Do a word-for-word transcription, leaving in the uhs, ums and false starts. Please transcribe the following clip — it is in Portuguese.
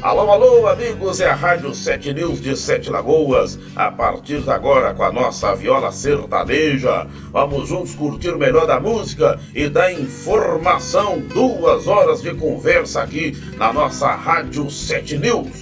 Alô, alô, amigos, é a Rádio Sete News de Sete Lagoas. A partir de agora, com a nossa viola sertaneja, vamos juntos curtir o melhor da música e da informação. Duas horas de conversa aqui na nossa Rádio Sete News.